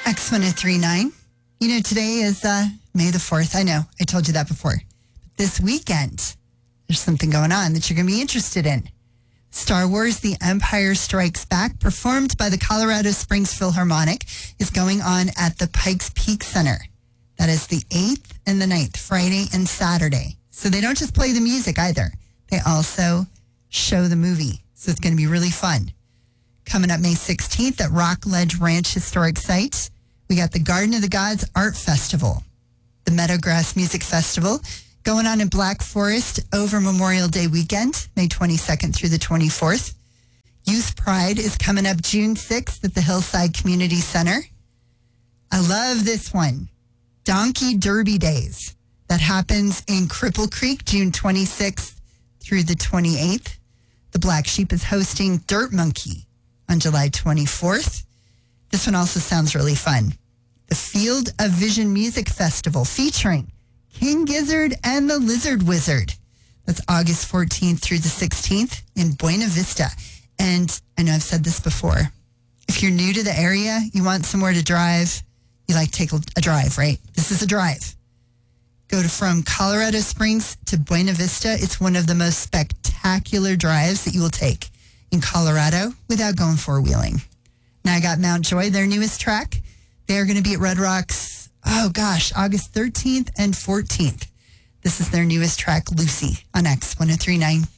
X1039. You know, today is May the 4th. I know, I told you that before. But this weekend, there's something going on that you're going to be interested in. Star Wars The Empire Strikes Back, performed by the Colorado Springs Philharmonic, is going on at the Pikes Peak Center. That is the 8th and the 9th, Friday and Saturday. So they don't just play the music either. They also show the movie. So it's going to be really fun. Coming up May 16th at Rock Ledge Ranch Historic Site, we got the Garden of the Gods Art Festival, the Meadowgrass Music Festival, going on in Black Forest over Memorial Day weekend, May 22nd through the 24th. Youth Pride is coming up June 6th at the Hillside Community Center. I love this one. Donkey Derby Days. That happens in Cripple Creek, June 26th through the 28th. The Black Sheep is hosting Dirt Monkey on July 24th. This one also sounds really fun. The Field of Vision Music Festival featuring King Gizzard and the Lizard Wizard. That's August 14th through the 16th in Buena Vista. And I know I've said this before. If you're new to the area, you want somewhere to drive, you like to take a drive, right? This is a drive. Go from Colorado Springs to Buena Vista. It's one of the most spectacular drives that you will take in Colorado without going four-wheeling. Now I got Mount Joy, their newest track. They're going to be at Red Rocks, August 13th and 14th. This is their newest track, Lucy, on X1039.